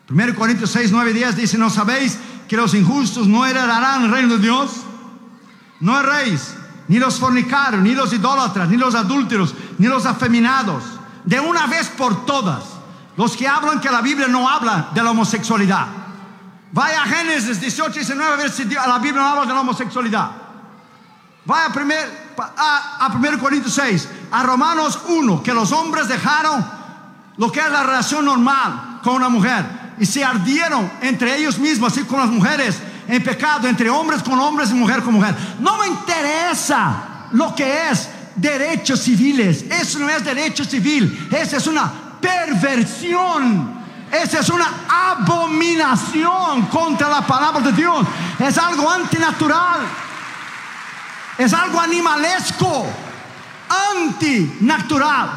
1 Corintios 6, 9 y 10 dice: ¿no sabéis que los injustos no heredarán el reino de Dios? No erréis, ni los fornicarios, ni los idólatras, ni los adúlteros, ni los afeminados, de una vez por todas, los que hablan que la Biblia no habla de la homosexualidad. Vaya a Génesis 18, 19 a ver si la Biblia no habla de la homosexualidad. Vaya a 1 Corintios 6, a Romanos 1, que los hombres dejaron lo que es la relación normal con una mujer y se ardieron entre ellos mismos, así con las mujeres, en pecado, entre hombres con hombres y mujer con mujer. No me interesa lo que es derechos civiles. Eso no es derecho civil, esa es una perversión. Esa es una abominación contra la palabra de Dios. Es algo antinatural. Es algo animalesco, antinatural.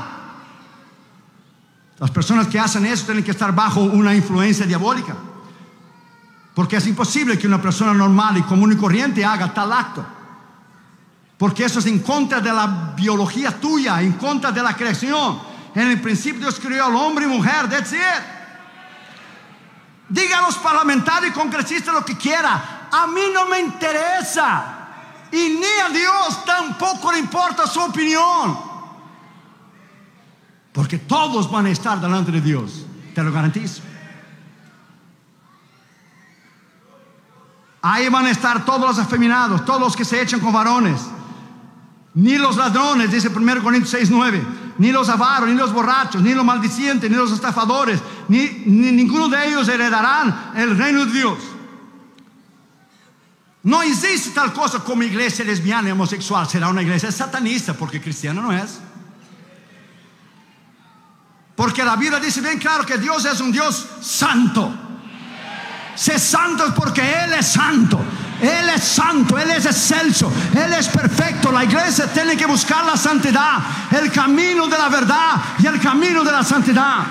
Las personas que hacen eso tienen que estar bajo una influencia diabólica, porque es imposible que una persona normal y común y corriente haga tal acto, porque eso es en contra de la biología tuya, en contra de la creación. En el principio Dios creó al hombre y mujer. That's it. Diga a los parlamentarios y congresistas lo que quiera, a mí no me interesa. Y ni a Dios tampoco le importa su opinión, porque todos van a estar delante de Dios, te lo garantizo. Ahí van a estar todos los afeminados, todos los que se echan con varones. Ni los ladrones, dice 1 Corintios 6, 9, ni los avaros, ni los borrachos, ni los maldicientes, ni los estafadores, ni ninguno de ellos heredarán el reino de Dios. No existe tal cosa como iglesia lesbiana y homosexual. Será una iglesia satanista, porque cristiana no es. Porque la Biblia dice bien claro que Dios es un Dios santo. Sé santo porque Él es santo. Él es santo, Él es excelso, Él es perfecto. La iglesia tiene que buscar la santidad, el camino de la verdad y el camino de la santidad.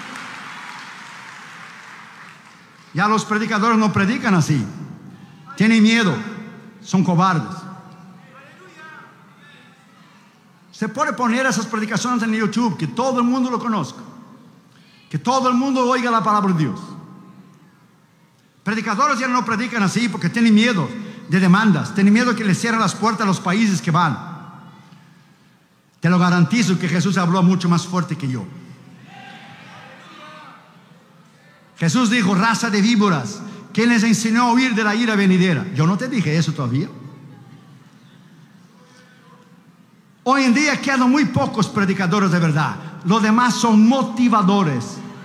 Ya los predicadores no predican así. Tienen miedo, son cobardes. Se puede poner esas predicaciones en YouTube, que todo el mundo lo conozca, que todo el mundo oiga la palabra de Dios. Predicadores ya no predican así porque tienen miedo de demandas, tienen miedo que les cierren las puertas a los países que van. Te lo garantizo que Jesús habló mucho más fuerte que yo. Jesús dijo: raza de víboras, ¿quién les enseñó a huir de la ira venidera? Yo no te dije eso todavía. Hoy en día quedan muy pocos predicadores de verdad. Los demás son motivadores,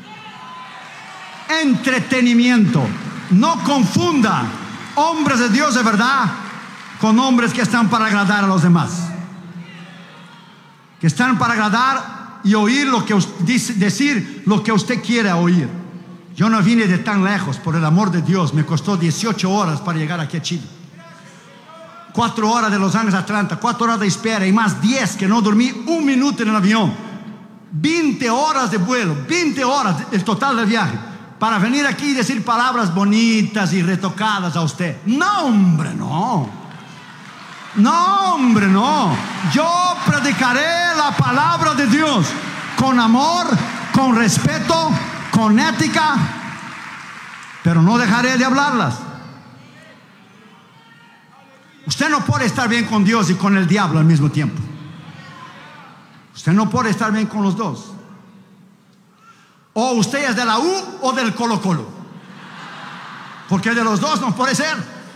entretenimiento. No confunda hombres de Dios de verdad con hombres que están para agradar a los demás, que están para agradar y oír lo que decir lo que usted quiere oír. Yo no vine de tan lejos, por el amor de Dios. Me costó 18 horas para llegar aquí a Chile. 4 horas de Los Ángeles a Atlanta, 4 horas de espera y más 10 que no dormí un minuto en el avión. 20 horas de vuelo, 20 horas el total del viaje, para venir aquí y decir palabras bonitas y retocadas a usted. No, hombre, no. No, hombre, no. Yo predicaré la palabra de Dios con amor, con respeto, con ética, pero no dejaré de hablarlas. Usted no puede estar bien con Dios y con el diablo al mismo tiempo. Usted no puede estar bien con los dos. O usted es de la U o del Colo Colo, porque de los dos no puede ser.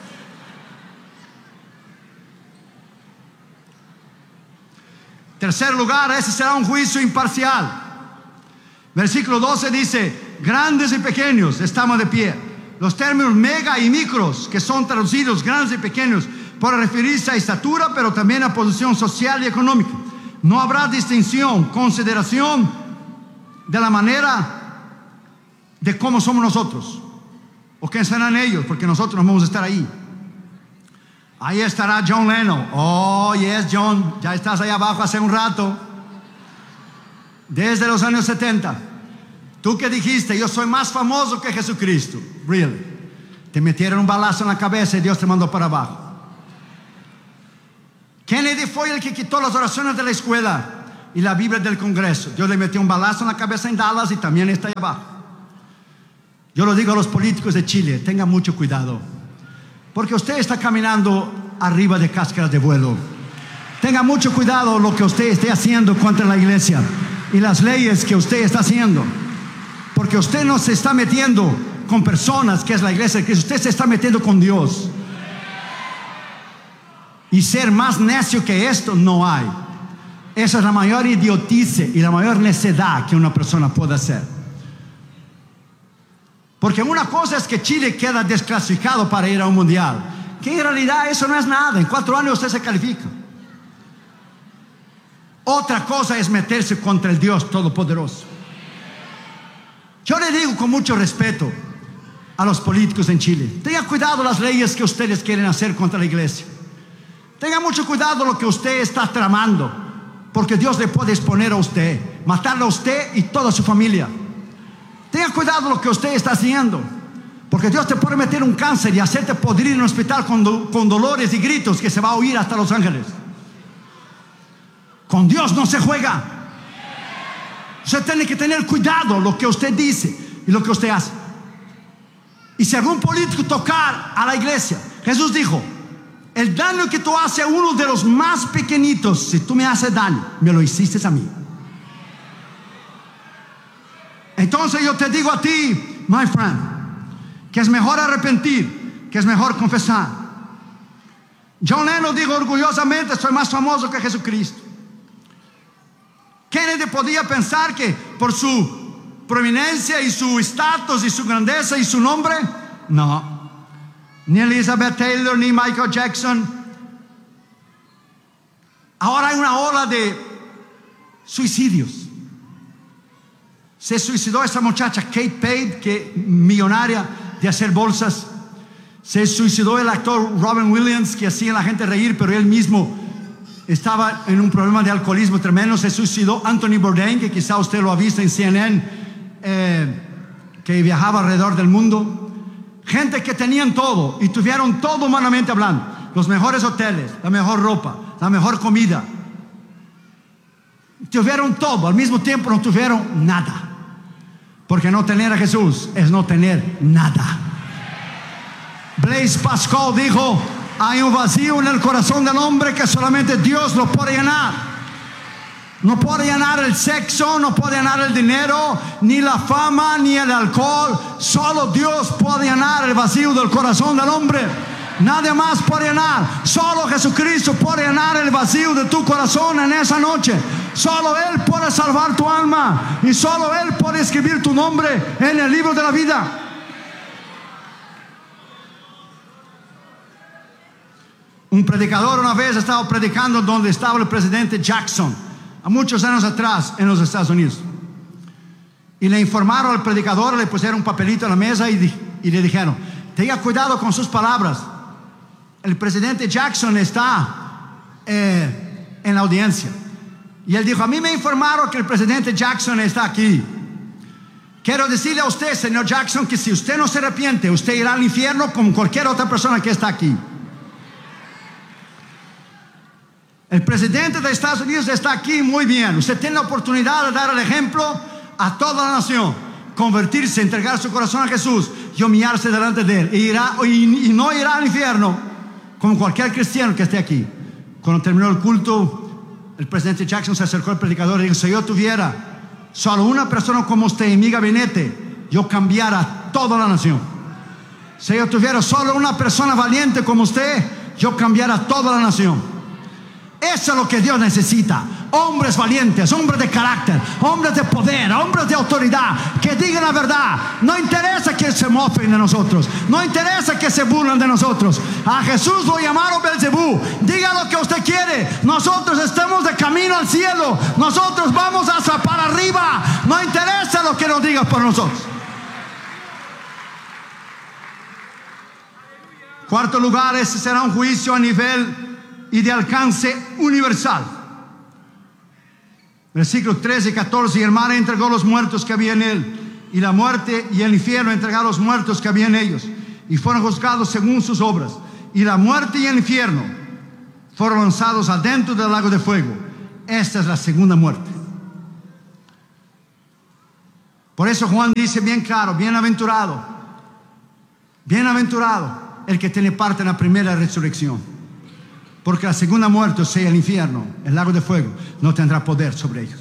Tercer lugar, ese será un juicio imparcial. Versículo 12 dice: grandes y pequeños estamos de pie. Los términos mega y micros, que son traducidos grandes y pequeños, para referirse a estatura, pero también a posición social y económica. No habrá distinción, consideración de la manera de cómo somos nosotros o qué serán ellos, porque nosotros no vamos a estar ahí. Ahí estará John Lennon. Oh, yes, John, ya estás ahí abajo hace un rato, desde los años 70. Tú que dijiste: yo soy más famoso que Jesucristo. Really? Te metieron un balazo en la cabeza y Dios te mandó para abajo. Kennedy fue el que quitó las oraciones de la escuela y la Biblia del Congreso. Dios le metió un balazo en la cabeza en Dallas y también está ahí abajo. Yo lo digo a los políticos de Chile, tengan mucho cuidado, porque usted está caminando arriba de cáscaras de vuelo. Tenga mucho cuidado lo que usted esté haciendo contra la iglesia y las leyes que usted está haciendo, porque usted no se está metiendo con personas que es la iglesia de Cristo, usted se está metiendo con Dios. Y ser más necio que esto no hay. Esa es la mayor idiotice y la mayor necedad que una persona puede hacer. Porque una cosa es que Chile queda desclasificado para ir a un mundial, que en realidad eso no es nada. En 4 años usted se califica. Otra cosa es meterse contra el Dios Todopoderoso. Yo le digo con mucho respeto a los políticos en Chile: tenga cuidado las leyes que ustedes quieren hacer contra la iglesia. Tenga mucho cuidado lo que usted está tramando, porque Dios le puede exponer a usted, matarle a usted y toda su familia. Tenga cuidado lo que usted está haciendo, porque Dios te puede meter un cáncer y hacerte podrir en un hospital con dolores y gritos que se va a oír hasta Los Ángeles. Con Dios no se juega. Usted tiene que tener cuidado lo que usted dice y lo que usted hace. Y si algún político tocar a la iglesia, Jesús dijo: el daño que tú haces a uno de los más pequeñitos, si tú me haces daño, me lo hiciste a mí. Entonces yo te digo a ti, my friend, que es mejor arrepentir, que es mejor confesar. John Lennon dijo orgullosamente: soy más famoso que Jesucristo. Kennedy podía pensar que por su prominencia y su estatus y su grandeza y su nombre, no. Ni Elizabeth Taylor ni Michael Jackson. Ahora hay una ola de suicidios. Se suicidó esa muchacha Kate Page, que millonaria de hacer bolsas. Se suicidó el actor Robin Williams, que hacía a la gente reír, pero él mismo estaba en un problema de alcoholismo tremendo. Se suicidó Anthony Bourdain, que quizá usted lo ha visto en CNN, que viajaba alrededor del mundo. Gente que tenían todo y tuvieron todo humanamente hablando: los mejores hoteles, la mejor ropa, la mejor comida. Tuvieron todo, al mismo tiempo no tuvieron nada. Porque no tener a Jesús es no tener nada. Blaise Pascal dijo: hay un vacío en el corazón del hombre que solamente Dios lo puede llenar. No puede llenar el sexo, no puede llenar el dinero, ni la fama, ni el alcohol. Solo Dios puede llenar el vacío del corazón del hombre. Nadie más puede llenar. Solo Jesucristo puede llenar el vacío de tu corazón en esa noche. Solo Él puede salvar tu alma, y solo Él puede escribir tu nombre en el libro de la vida. Un predicador una vez estaba predicando donde estaba el presidente Jackson, a muchos años atrás en los Estados Unidos. Y le informaron al predicador, le pusieron un papelito en la mesa y le dijeron: tenga cuidado con sus palabras. El presidente Jackson está en la audiencia. Y él dijo: a mí me informaron que el presidente Jackson está aquí. Quiero decirle a usted, señor Jackson, que si usted no se arrepiente, usted irá al infierno como cualquier otra persona que está aquí. El presidente de Estados Unidos está aquí, muy bien. Usted tiene la oportunidad de dar el ejemplo a toda la nación, convertirse, entregar su corazón a Jesús y humillarse delante de Él. Y no irá al infierno como cualquier cristiano que esté aquí. Cuando terminó el culto, el presidente Jackson se acercó al predicador y dijo: si yo tuviera solo una persona como usted en mi gabinete, yo cambiara toda la nación. Si yo tuviera solo una persona valiente como usted, yo cambiara toda la nación. Eso es lo que Dios necesita: hombres valientes, hombres de carácter, hombres de poder, hombres de autoridad, que digan la verdad. No interesa que se mofen de nosotros, no interesa que se burlen de nosotros. A Jesús lo llamaron Belzebú. Diga lo que usted quiere, nosotros estamos de camino al cielo, nosotros vamos hacia para arriba. No interesa lo que nos digas por nosotros. Cuarto lugar, ese será un juicio a nivel y de alcance universal. Versículos 13 y 14: y el mar entregó los muertos que había en él, y la muerte y el infierno entregaron los muertos que había en ellos, y fueron juzgados según sus obras. Y la muerte y el infierno fueron lanzados adentro del lago de fuego. Esta es la segunda muerte. Por eso Juan dice bien claro: bienaventurado Bienaventurado el que tiene parte en la primera resurrección, porque la segunda muerte, o sea, el infierno, el lago de fuego, no tendrá poder sobre ellos.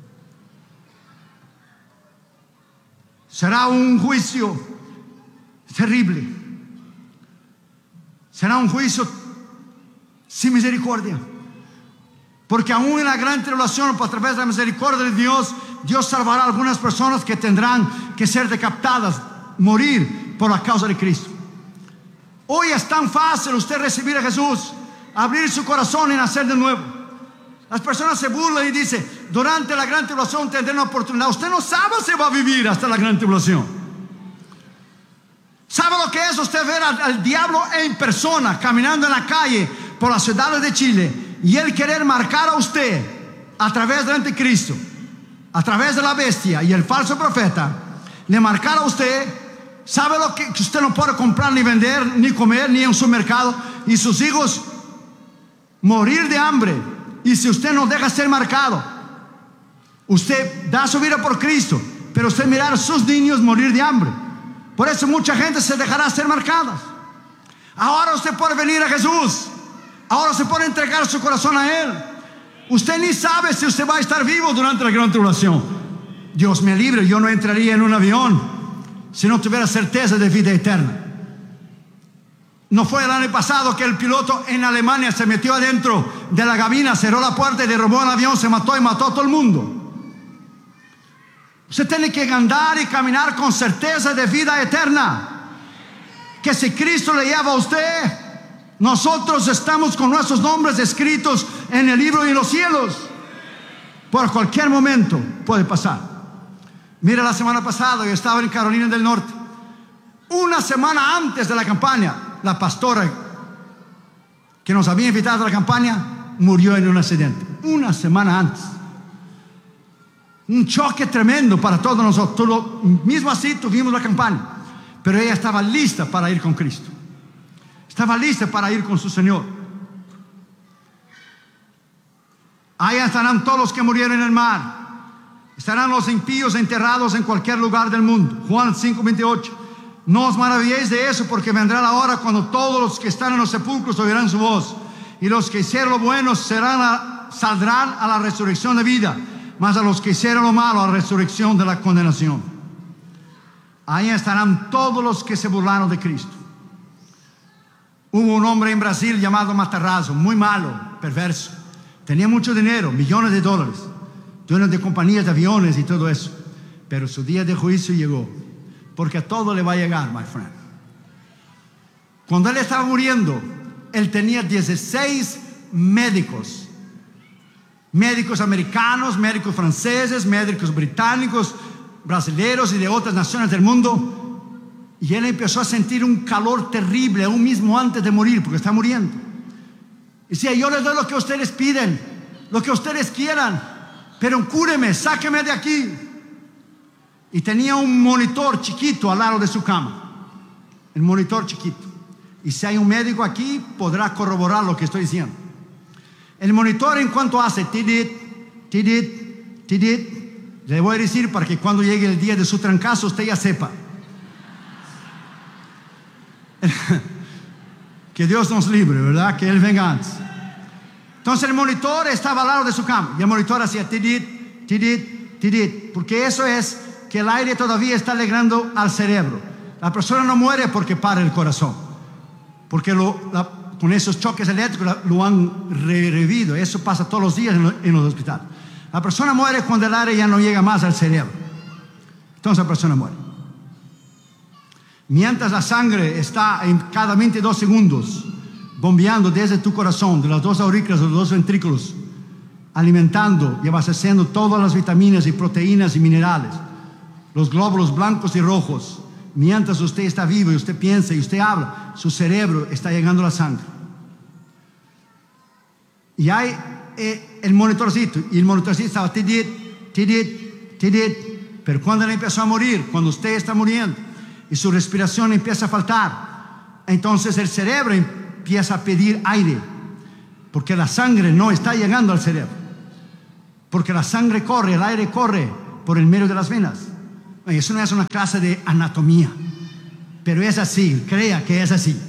Será un juicio terrible. Será un juicio sin misericordia. Porque aún en la gran tribulación, a través de la misericordia de Dios, Dios salvará a algunas personas que tendrán que ser decapitadas, morir por la causa de Cristo. Hoy es tan fácil usted recibir a Jesús, abrir su corazón y nacer de nuevo. Las personas se burlan y dicen: durante la gran tribulación tendré una oportunidad. Usted no sabe si va a vivir hasta la gran tribulación. ¿Sabe lo que es usted ver al diablo en persona caminando en la calle por las ciudades de Chile y él querer marcar a usted a través del anticristo, a través de la bestia y el falso profeta, le marcar a usted? ¿Sabe lo que usted no puede comprar ni vender ni comer ni en su mercado, y sus hijos morir de hambre? Y si usted no deja ser marcado, usted da su vida por Cristo, pero usted mirar a sus niños morir de hambre. Por eso mucha gente se dejará ser marcadas. Ahora usted puede venir a Jesús. Ahora se puede entregar su corazón a Él. Usted ni sabe si usted va a estar vivo durante la gran tribulación. Dios me libre, yo no entraría en un avión si no tuviera certeza de vida eterna. No fue el año pasado que el piloto en Alemania se metió adentro de la cabina, cerró la puerta y derrumbó el avión, se mató y mató a todo el mundo. Usted tiene que andar y caminar con certeza de vida eterna, que si Cristo le lleva a usted, nosotros estamos con nuestros nombres escritos en el libro de los cielos. Por cualquier momento puede pasar. Mira, la semana pasada yo estaba en Carolina del Norte. Una semana antes de la campaña, la pastora que nos había invitado a la campaña murió en un accidente. Una semana antes. Un choque tremendo para todos nosotros. Mismo así tuvimos la campaña, pero ella estaba lista para ir con Cristo. Estaba lista para ir con su Señor. Ahí estarán todos los que murieron en el mar. Estarán los impíos enterrados en cualquier lugar del mundo. Juan 5:28. No os maravilléis de eso, porque vendrá la hora cuando todos los que están en los sepulcros oirán su voz, y los que hicieron lo bueno saldrán a la resurrección de vida, mas a los que hicieron lo malo a la resurrección de la condenación. Ahí estarán todos los que se burlaron de Cristo. Hubo un hombre en Brasil llamado Matarazzo, muy malo, perverso. Tenía mucho dinero, millones de dólares, dueño de compañías de aviones y todo eso. Pero su día de juicio llegó, porque a todo le va a llegar, my friend. Cuando él estaba muriendo, él tenía 16 médicos. Médicos americanos, médicos franceses, médicos británicos, brasileños y de otras naciones del mundo. Y él empezó a sentir un calor terrible aún mismo antes de morir, porque está muriendo. Y decía: yo les doy lo que ustedes piden, lo que ustedes quieran, pero cúreme, sáqueme de aquí. Y tenía un monitor chiquito al lado de su cama. El monitor chiquito. Y si hay un médico aquí, podrá corroborar lo que estoy diciendo. El monitor, en cuanto hace tidit, tidit, tidit, le voy a decir para que cuando llegue el día de su trancazo usted ya sepa. Que Dios nos libre, ¿verdad? Que Él venga antes. Entonces el monitor estaba al lado de su cama y el monitor hacía tidit, tidit, tidit, porque eso es que el aire todavía está llegando al cerebro. La persona no muere porque para el corazón, porque con esos choques eléctricos lo han revivido. Eso pasa todos los días en los hospitales. La persona muere cuando el aire ya no llega más al cerebro. Entonces la persona muere. Mientras la sangre está en cada 22 segundos bombeando desde tu corazón, de las dos aurículas, de los dos ventrículos, alimentando y abasteciendo todas las vitaminas y proteínas y minerales, los glóbulos blancos y rojos. Mientras usted está vivo y usted piensa y usted habla, su cerebro está llegando la sangre. Y hay el monitorcito, y el monitorcito estaba tidit, tidit, tidit. Pero cuando él empezó a morir, cuando usted está muriendo y su respiración empieza a faltar, entonces el cerebro empieza a pedir aire, porque la sangre no está llegando al cerebro, porque la sangre corre, el aire corre por el medio de las venas. Eso no es una clase de anatomía, pero es así, crea que es así.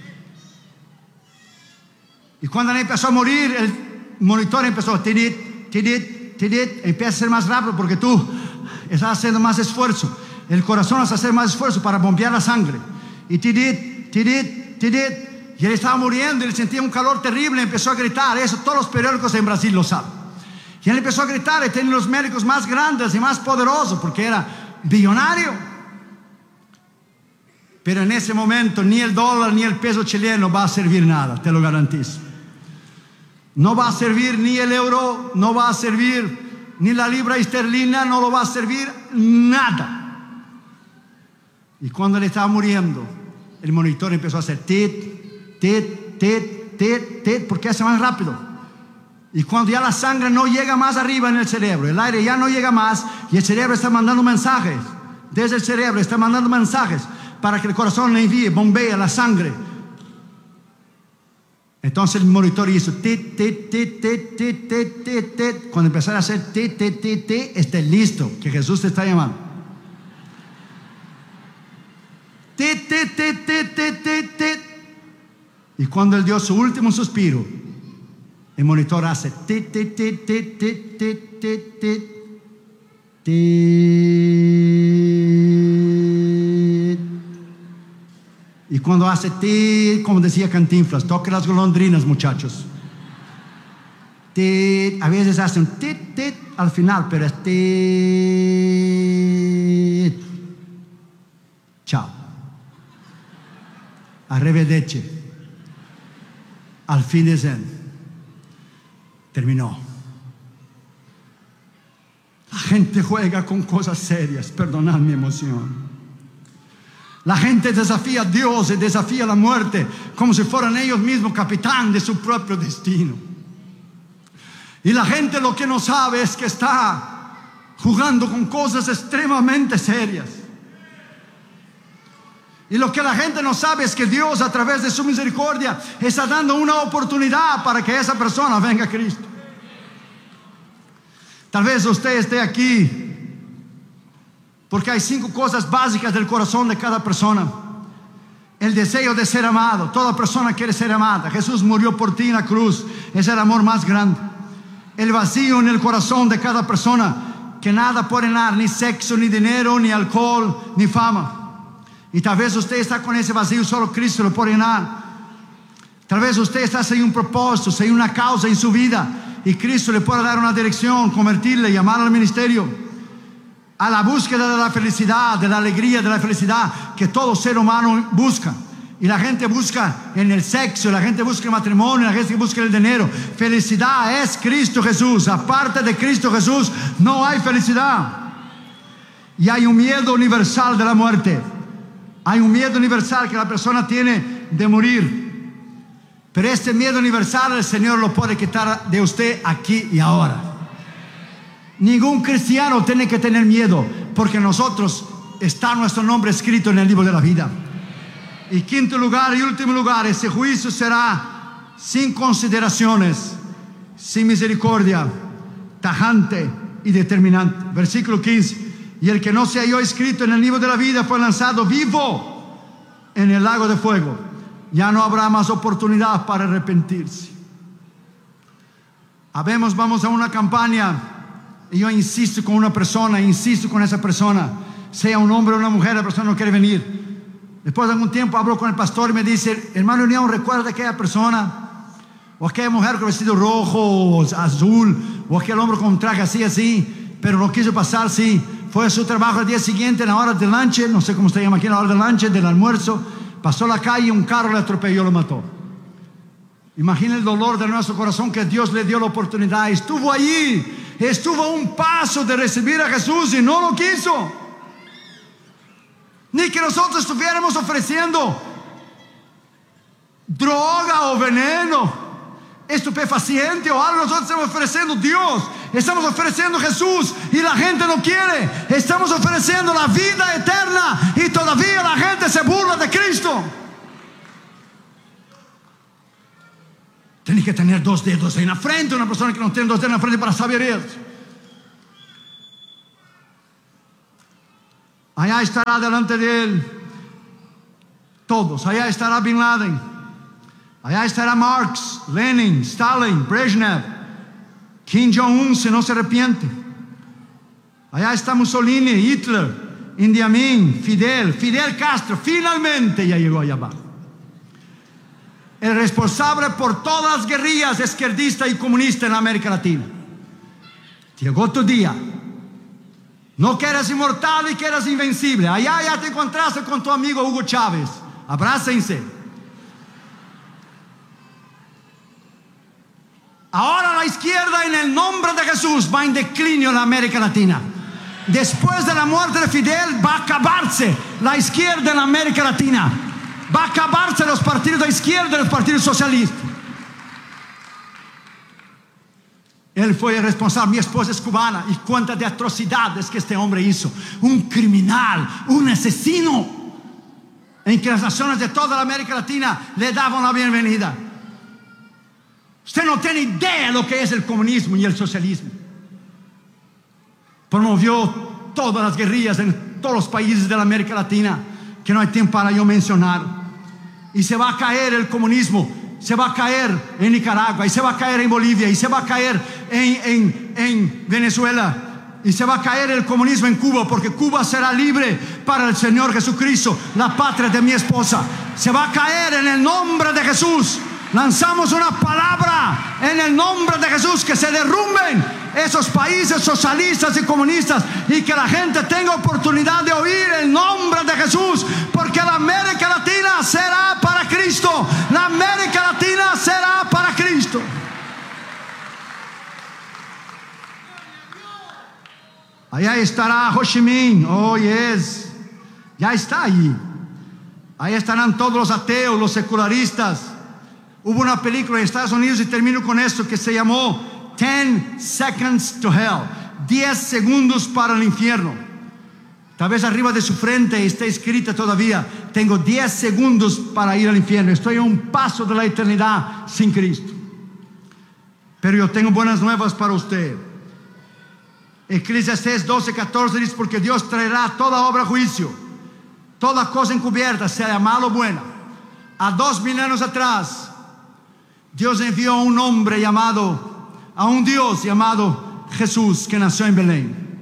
Y cuando él empezó a morir, el monitor empezó, empieza a ser más rápido porque tú estás haciendo más esfuerzo. El corazón hace hacer más esfuerzo para bombear la sangre. Y y él estaba muriendo y él sentía un calor terrible, empezó a gritar. Eso todos los periódicos en Brasil lo saben. Y él empezó a gritar y tenía los médicos más grandes y más poderosos porque era billonario. Pero en ese momento ni el dólar ni el peso chileno va a servir nada, te lo garantizo. No va a servir ni el euro, no va a servir ni la libra esterlina, no lo va a servir nada. Y cuando él estaba muriendo, el monitor empezó a hacer tit, porque hace más rápido. Y cuando ya la sangre no llega más arriba en el cerebro, el aire ya no llega más, y el cerebro está mandando mensajes, desde el cerebro está mandando mensajes para que el corazón le envíe, bombea la sangre. Entonces el monitor hizo tit. Cuando empezara a hacer tit, esté listo, que Jesús te está llamando. Tit. Y cuando él dio su último suspiro, el monitor hace tit. Y cuando hace tit, como decía Cantinflas, toque las golondrinas, muchachos. Tit, a veces hace un tit al final, pero es tit. Chao. Arrivederci. Al fin de semana. Terminó. La gente juega con cosas serias, perdonad mi emoción. La gente desafía a Dios y desafía la muerte como si fueran ellos mismos capitán de su propio destino. Y la gente lo que no sabe es que está jugando con cosas extremadamente serias. Y lo que la gente no sabe es que Dios, a través de su misericordia, está dando una oportunidad para que esa persona venga a Cristo. Tal vez usted esté aquí porque hay 5 cosas básicas del corazón de cada persona. El deseo de ser amado. Toda persona quiere ser amada. Jesús murió por ti en la cruz. Es el amor más grande. El vacío en el corazón de cada persona, que nada puede dar, ni sexo, ni dinero, ni alcohol, ni fama. Y tal vez usted está con ese vacío, solo Cristo lo puede llenar. Tal vez usted está sin un propósito, sin una causa en su vida, y Cristo le puede dar una dirección, convertirle, llamar al ministerio, a la búsqueda de la felicidad, de la alegría, de la felicidad que todo ser humano busca. Y la gente busca en el sexo, la gente busca el matrimonio, la gente busca el dinero. Felicidad es Cristo Jesús. Aparte de Cristo Jesús no hay felicidad. Y hay un miedo universal de la muerte. Hay un miedo universal que la persona tiene de morir. Pero este miedo universal el Señor lo puede quitar de usted aquí y ahora. Ningún cristiano tiene que tener miedo, porque nosotros está nuestro nombre escrito en el libro de la vida. Y quinto lugar y último lugar, ese juicio será sin consideraciones, sin misericordia, tajante y determinante. Versículo 15. Y el que no se halló escrito en el libro de la vida fue lanzado vivo en el lago de fuego. Ya no habrá más oportunidad para arrepentirse. Vamos a una campaña y yo insisto con una persona, insisto con esa persona, sea un hombre o una mujer, la persona no quiere venir. Después de algún tiempo hablo con el pastor y me dice: hermano Unión, ¿recuerda aquella persona? O aquella mujer con vestido rojo o azul, o aquel hombre con un traje así, pero no quiso pasar, sí. Fue a su trabajo al día siguiente, en la hora del lunch, no sé cómo se llama aquí, en la hora del lunch, del almuerzo, pasó la calle y un carro le atropelló y lo mató. Imagina el dolor de nuestro corazón, que Dios le dio la oportunidad. Estuvo allí, estuvo a un paso de recibir a Jesús y no lo quiso. Ni que nosotros estuviéramos ofreciendo droga o veneno, estupefaciente o algo. Nosotros estamos ofreciendo Dios, estamos ofreciendo Jesús y la gente no quiere. Estamos ofreciendo la vida eterna y todavía la gente se burla de Cristo. Tiene que tener 2 dedos en la frente. Una persona que no tiene 2 dedos en la frente para saber eso. Allá estará delante de él todos. Allá estará Bin Laden, allá estará Marx, Lenin, Stalin, Brezhnev, Kim Jong-un, si no se arrepiente. Allá está Mussolini, Hitler, Idi Amin, Fidel Castro. Finalmente ya llegó allá abajo. El responsable por todas las guerrillas izquierdistas y comunistas en América Latina. Llegó tu día. No que eres inmortal y que eres invencible. Allá ya te encontraste con tu amigo Hugo Chávez. Abrácense. Ahora la izquierda, en el nombre de Jesús, va en declinio en América Latina. Después de la muerte de Fidel, va a acabarse la izquierda en América Latina. Va a acabarse los partidos de izquierda y los partidos socialistas. Él fue el responsable. Mi esposa es cubana y cuenta de atrocidades que este hombre hizo. Un criminal, un asesino, en que las naciones de toda la América Latina le daban la bienvenida. Usted no tiene idea de lo que es el comunismo y el socialismo. Promovió todas las guerrillas en todos los países de la América Latina, que no hay tiempo para yo mencionar. Y se va a caer el comunismo, se va a caer en Nicaragua, y se va a caer en Bolivia, y se va a caer en Venezuela, y se va a caer el comunismo en Cuba, porque Cuba será libre para el Señor Jesucristo, la patria de mi esposa. Se va a caer en el nombre de Jesús. Lanzamos una palabra en el nombre de Jesús, que se derrumben esos países socialistas y comunistas, y que la gente tenga oportunidad de oír el nombre de Jesús, porque la América Latina será para Cristo. La América Latina será para Cristo. Allá estará Ho Chi Minh. Oh, yes. Ya está allí. Ahí estarán todos los ateos, los secularistas. Hubo una película en Estados Unidos, y termino con esto, que se llamó 10 Seconds to Hell. 10 segundos para el infierno. Tal vez arriba de su frente esté escrita todavía: tengo 10 segundos para ir al infierno. Estoy a un paso de la eternidad sin Cristo. Pero yo tengo buenas nuevas para usted. Eclesiastés 12:14 dice: porque Dios traerá toda obra a juicio, toda cosa encubierta, sea mala o buena. A 2000 años atrás, Dios envió a un hombre llamado, a un Dios llamado Jesús, que nació en Belén.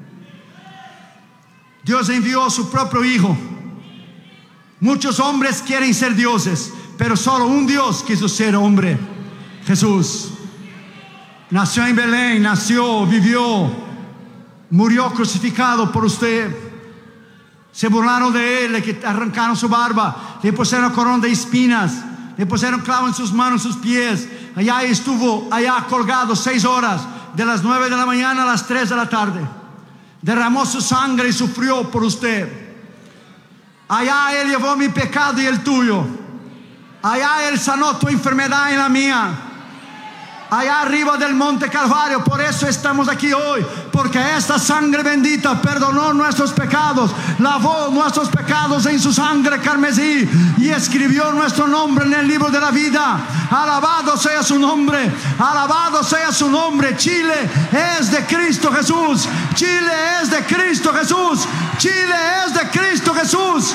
Dios envió a su propio Hijo. Muchos hombres quieren ser dioses, pero solo un Dios quiso ser hombre: Jesús. Nació en Belén, nació, vivió, murió crucificado por usted. Se burlaron de él, le arrancaron su barba, le pusieron corona de espinas, le pusieron clavo en sus manos, sus pies. Allá estuvo, allá colgado 6 horas, de las 9 de la mañana a las 3 de la tarde. Derramó su sangre y sufrió por usted. Allá él llevó mi pecado y el tuyo. Allá él sanó tu enfermedad y la mía. Allá arriba del monte Calvario. Por eso estamos aquí hoy, porque esta sangre bendita perdonó nuestros pecados, lavó nuestros pecados en su sangre carmesí, y escribió nuestro nombre en el libro de la vida. Alabado sea su nombre, alabado sea su nombre. Chile es de Cristo Jesús. Chile es de Cristo Jesús. Chile es de Cristo Jesús.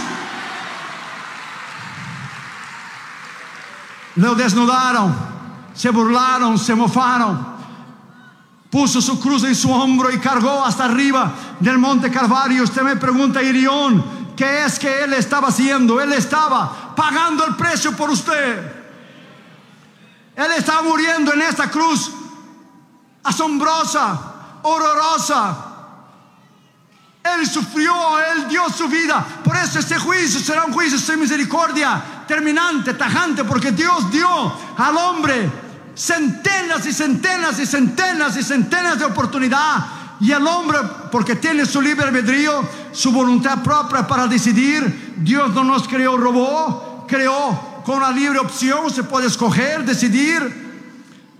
Lo desnudaron, se burlaron, se mofaron. Puso su cruz en su hombro y cargó hasta arriba del monte Calvario. Usted me pregunta, Irión, ¿qué es que él estaba haciendo? Él estaba pagando el precio por usted. Él estaba muriendo en esta cruz asombrosa, horrorosa. Él sufrió, él dio su vida. Por eso este juicio será un juicio sin misericordia, terminante, tajante, porque Dios dio al hombre centenas y centenas y centenas y centenas de oportunidades, y el hombre, porque tiene su libre albedrío, su voluntad propia para decidir. Dios no nos creó robot, creó con una libre opción, se puede escoger, decidir.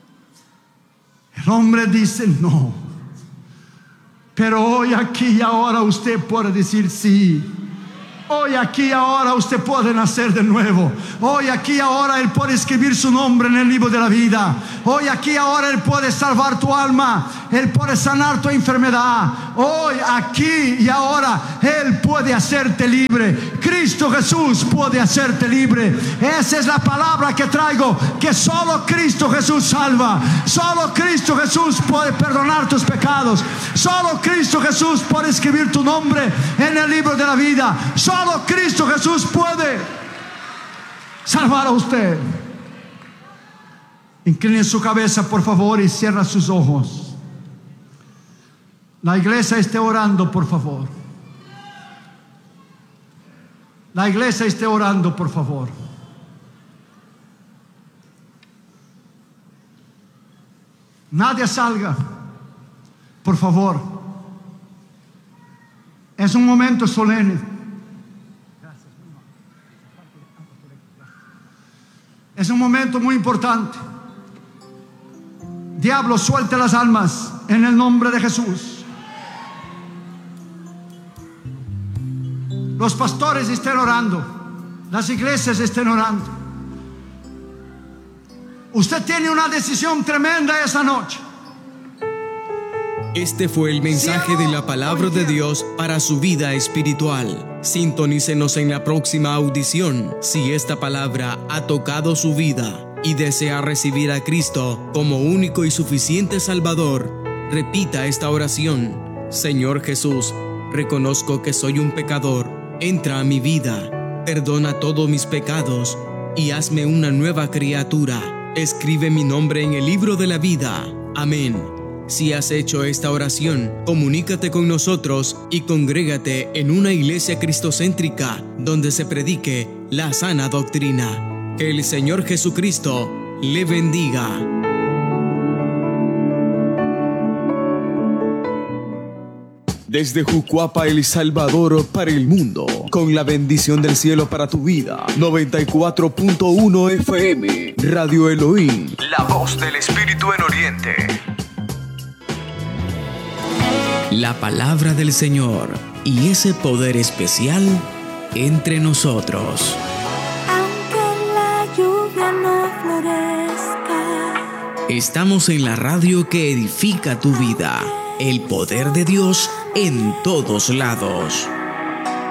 El hombre dice no, pero hoy, aquí y ahora usted puede decir sí. Hoy, aquí y ahora usted puede nacer de nuevo. Hoy, aquí y ahora Él puede escribir su nombre en el libro de la vida. Hoy, aquí y ahora Él puede salvar tu alma. Él puede sanar tu enfermedad. hoy, aquí y ahora, Él puede hacerte libre. Cristo Jesús puede hacerte libre. Esa es la palabra que traigo, que solo Cristo Jesús salva. Solo Cristo Jesús puede perdonar tus pecados. Solo Cristo Jesús puede escribir tu nombre en el libro de la vida. Solo Cristo Jesús puede salvar a usted. Incline su cabeza, por favor, y cierra sus ojos. La iglesia esté orando, por favor. La iglesia esté orando, por favor. Nadie salga, por favor. Es un momento solemne. Es un momento muy importante. Diablo, suelte las almas en el nombre de Jesús. Los pastores estén orando, las iglesias estén orando. Usted tiene una decisión tremenda esa noche. Este fue el mensaje de la palabra de Dios para su vida espiritual. Sintonícenos en la próxima audición si esta palabra ha tocado su vida y desea recibir a Cristo como único y suficiente Salvador. Repita esta oración: Señor Jesús, reconozco que soy un pecador. Entra a mi vida, perdona todos mis pecados y hazme una nueva criatura. Escribe mi nombre en el libro de la vida. Amén. Si has hecho esta oración, comunícate con nosotros y congrégate en una iglesia cristocéntrica donde se predique la sana doctrina. Que el Señor Jesucristo le bendiga. Desde Jucuapa, El Salvador, para el mundo, con la bendición del cielo para tu vida. 94.1 FM, Radio Elohim, la voz del Espíritu en Oriente. La palabra del Señor y ese poder especial entre nosotros. Aunque la lluvia no florezca, estamos en la radio que edifica tu vida. El poder de Dios en todos lados.